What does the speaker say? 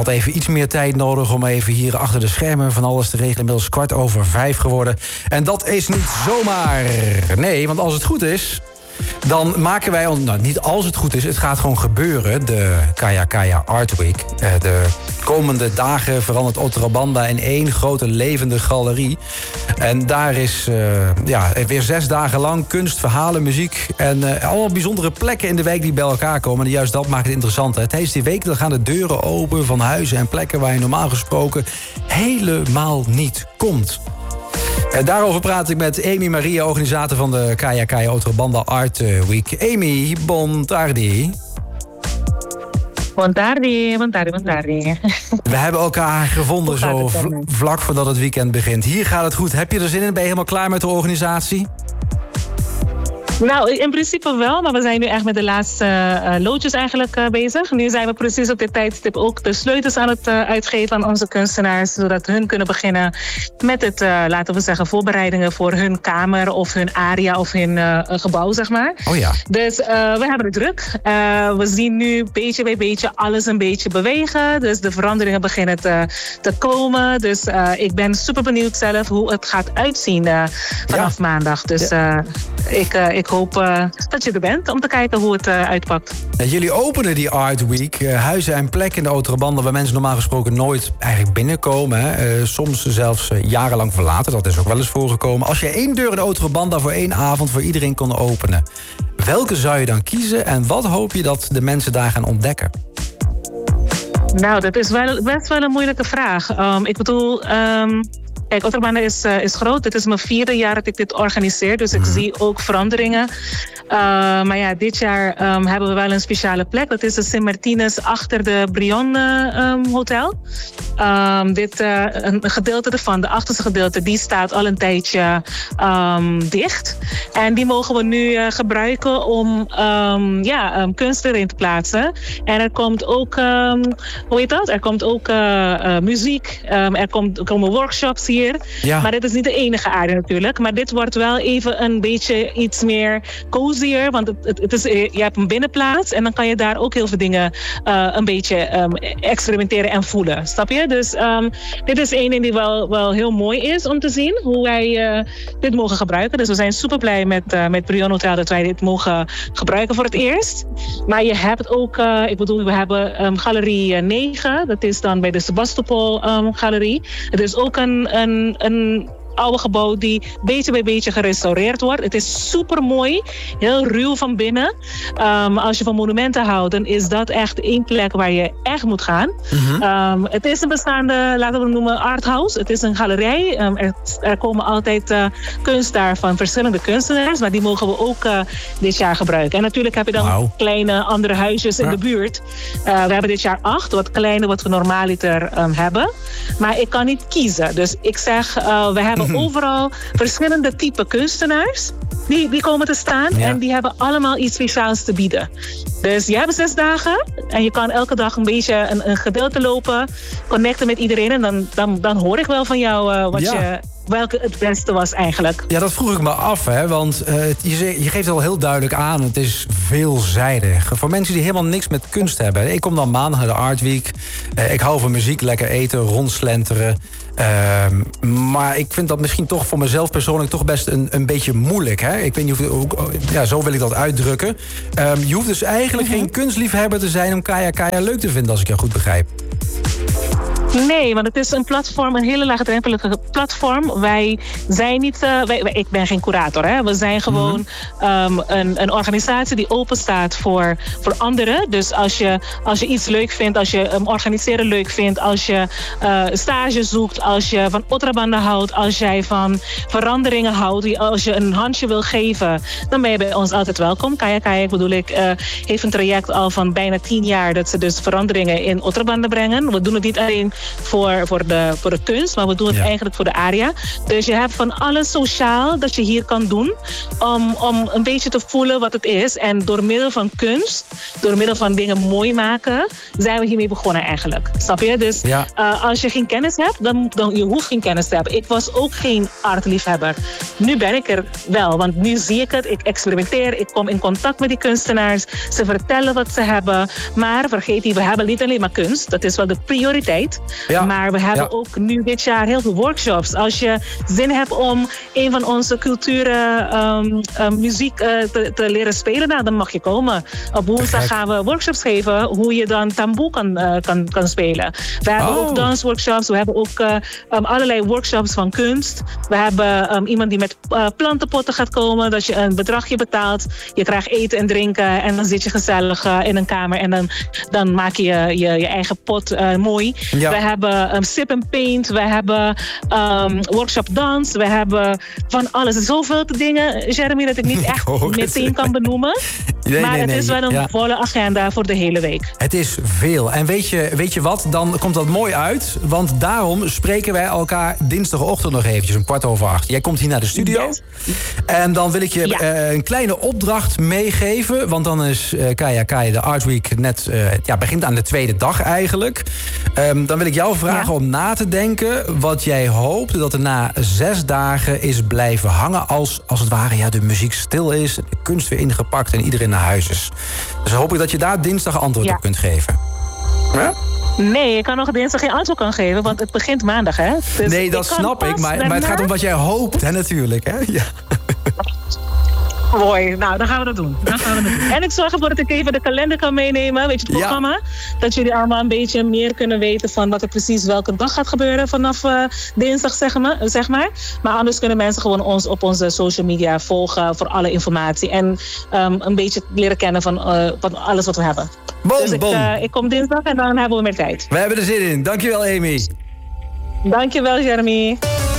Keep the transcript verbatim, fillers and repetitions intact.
had even iets meer tijd nodig om even hier achter de schermen van alles te regelen. Inmiddels kwart over vijf geworden. En dat is niet zomaar. Nee, want als het goed is, dan maken wij ons... Nou, niet als het goed is, het gaat gewoon gebeuren. De Kaya Kaya Art Week. De komende dagen verandert Otrobanda in één grote levende galerie. En daar is uh, ja, weer zes dagen lang kunst, verhalen, muziek... en uh, allemaal bijzondere plekken in de wijk die bij elkaar komen. En juist dat maakt het interessant. Hè? Tijdens die week dan gaan de deuren open van huizen en plekken... waar je normaal gesproken helemaal niet komt. En daarover praat ik met Amy Maria, organisator van de Kaya Kaya Otrobanda Art Week. Amy, bon tardi. Bon tardi, bon tardi, bon tardi. We hebben elkaar gevonden zo v- vlak voordat het weekend begint. Hier gaat het goed. Heb je er zin in? Ben je helemaal klaar met de organisatie? Nou, in principe wel, maar we zijn nu echt met de laatste uh, loodjes eigenlijk uh, bezig. Nu zijn we precies op dit tijdstip ook de sleutels aan het uh, uitgeven aan onze kunstenaars, zodat hun kunnen beginnen met het, uh, laten we zeggen, voorbereidingen voor hun kamer of hun area of hun uh, gebouw, zeg maar. Oh ja. Dus uh, we hebben het druk. Uh, we zien nu beetje bij beetje alles een beetje bewegen. Dus de veranderingen beginnen te, te komen. Dus uh, ik ben super benieuwd zelf hoe het gaat uitzien uh, vanaf ja. maandag. Dus uh, ik, uh, ik hoop uh, dat je er bent om te kijken hoe het uh, uitpakt. Ja, jullie openen die Art Week. Uh, huizen en plekken in de Otrobanda waar mensen normaal gesproken nooit eigenlijk binnenkomen. Hè. Uh, soms zelfs uh, jarenlang verlaten. Dat is ook wel eens voorgekomen. Als je één deur in de Otrobanda voor één avond voor iedereen kon openen, welke zou je dan kiezen en wat hoop je dat de mensen daar gaan ontdekken? Nou, dat is wel, best wel een moeilijke vraag. Um, ik bedoel... Um... Kijk, Otrobanda is, uh, is groot. Dit is mijn vierde jaar dat ik dit organiseer. Dus ik mm. zie ook veranderingen. Uh, maar ja, dit jaar um, hebben we wel een speciale plek. Dat is de Sint Martinus achter de Brion uh, um, Hotel. Um, dit, uh, een gedeelte ervan, de achterste gedeelte, die staat al een tijdje um, dicht. En die mogen we nu uh, gebruiken om um, ja, um, kunst erin te plaatsen. En er komt ook, um, hoe heet dat? Er komt ook uh, uh, muziek. Um, er, komt, er komen workshops hier. Ja. Maar dit is niet de enige area natuurlijk. Maar dit wordt wel even een beetje iets meer cozier. Want het, het, het is, je hebt een binnenplaats. En dan kan je daar ook heel veel dingen uh, een beetje um, experimenteren en voelen. Snap je? Dus um, dit is een ding die wel, wel heel mooi is om te zien. Hoe wij uh, dit mogen gebruiken. Dus we zijn super blij met, uh, met Brion Hotel dat wij dit mogen gebruiken voor het eerst. Maar je hebt ook, uh, ik bedoel, we hebben um, galerie negen. Dat is dan bij de Sebastopol um, galerie. Het is ook een, een Een, een oude gebouw die beetje bij beetje gerestaureerd wordt. Het is super mooi, heel ruw van binnen. Um, als je van monumenten houdt, dan is dat echt één plek waar je echt moet gaan. Mm-hmm. Um, het is een bestaande, laten we het noemen, arthouse. Het is een galerij. Um, er, er komen altijd uh, kunst daar van verschillende kunstenaars, maar die mogen we ook uh, dit jaar gebruiken. En natuurlijk heb je dan wow. kleine andere huisjes in ja. de buurt. Uh, we hebben dit jaar acht, wat kleine, wat we normaaliter um, hebben. Maar ik kan niet kiezen. Dus ik zeg, uh, we hebben overal verschillende type kunstenaars die, die komen te staan. Ja. En die hebben allemaal iets speciaals te bieden. Dus je hebt zes dagen en je kan elke dag een beetje een, een gedeelte lopen, connecten met iedereen. En dan, dan, dan hoor ik wel van jou uh, wat ja. je... welke het beste was eigenlijk. Ja, dat vroeg ik me af, hè, want uh, je, je geeft al heel duidelijk aan, het is veelzijdig. Voor mensen die helemaal niks met kunst hebben. Ik kom dan maandag naar de Art Week. Uh, ik hou van muziek, lekker eten, rondslenteren. Uh, maar ik vind dat misschien toch voor mezelf persoonlijk toch best een, een beetje moeilijk. Hè? Ik weet niet of, hoe, ja, zo wil ik dat uitdrukken. Uh, je hoeft dus eigenlijk mm-hmm. geen kunstliefhebber te zijn om Kaya Kaya leuk te vinden, als ik jou goed begrijp. Nee, want het is een platform, een hele laagdrempelige platform. Wij zijn niet, uh, wij, wij, ik ben geen curator, hè. We zijn gewoon mm-hmm. um, een, een organisatie die open staat voor, voor anderen. Dus als je, als je iets leuk vindt, als je um, organiseren leuk vindt, als je uh, stage zoekt, als je van Otrobanda houdt, als jij van veranderingen houdt, als je een handje wil geven, dan ben je bij ons altijd welkom. Kaya Kaya, bedoel ik, uh, heeft een traject al van bijna tien jaar dat ze dus veranderingen in Otrobanda brengen. We doen het niet alleen voor, voor, de, voor de kunst, maar we doen het ja. eigenlijk voor de ARIA. Dus je hebt van alles sociaal dat je hier kan doen om, om een beetje te voelen wat het is. En door middel van kunst, door middel van dingen mooi maken, zijn we hiermee begonnen eigenlijk. Snap je? Dus ja. uh, als je geen kennis hebt, dan, dan je hoeft geen kennis te hebben. Ik was ook geen artliefhebber. Nu ben ik er wel, want nu zie ik het. Ik experimenteer, ik kom in contact met die kunstenaars. Ze vertellen wat ze hebben. Maar vergeet niet, we hebben niet alleen maar kunst. Dat is wel de prioriteit. Ja. Maar we hebben ja. ook nu dit jaar heel veel workshops. Als je zin hebt om een van onze culturen, um, um, muziek uh, te, te leren spelen, nou, dan mag je komen. Op woensdag gaan we workshops geven hoe je dan tamboe kan, uh, kan, kan spelen. We hebben oh. ook dansworkshops. We hebben ook uh, um, allerlei workshops van kunst. We hebben um, iemand die met uh, plantenpotten gaat komen. Dat je een bedragje betaalt. Je krijgt eten en drinken. En dan zit je gezellig uh, in een kamer. En dan, dan maak je je, je, je eigen pot uh, mooi. Ja. We hebben um, sip and paint. We hebben um, workshop dans. We hebben van alles. Zoveel dingen, Jeremy, dat ik niet echt ik meteen het. kan benoemen. Nee, maar nee, het nee, is wel een ja. volle agenda voor de hele week. Het is veel. En weet je, weet je wat? Dan komt dat mooi uit. Want daarom spreken wij elkaar dinsdagochtend nog eventjes om kwart over acht. Jij komt hier naar de studio. Yes. En dan wil ik je ja. uh, een kleine opdracht meegeven. Want dan is uh, Kaya Kaya de Art Week net... Uh, ja, begint aan de tweede dag eigenlijk. Um, dan wil ik jou vragen ja. om na te denken wat jij hoopt dat er na zes dagen is blijven hangen. Als, als het ware ja, de muziek stil is, de kunst weer ingepakt en iedereen naar huis is. Dus hoop ik dat je daar dinsdag antwoord ja. op kunt geven. Ja? Nee, ik kan nog dinsdag geen antwoord kan geven, want het begint maandag, hè? Dus nee, dat ik snap ik, maar, maar het gaat om wat jij hoopt, hè, natuurlijk, hè? Ja. Mooi, nou, dan gaan we dat doen. Dan gaan we dat doen. En ik zorg ervoor dat ik even de kalender kan meenemen, weet je, het programma. Ja. Dat jullie allemaal een beetje meer kunnen weten van wat er precies welke dag gaat gebeuren vanaf uh, dinsdag, zeg maar, zeg maar. Maar anders kunnen mensen gewoon ons op onze social media volgen voor alle informatie. En um, een beetje leren kennen van, uh, van alles wat we hebben. Bom, dus ik, bom. Uh, ik kom dinsdag en dan hebben we meer tijd. We hebben er zin in. Dankjewel, Amy. Dankjewel, Jeremy.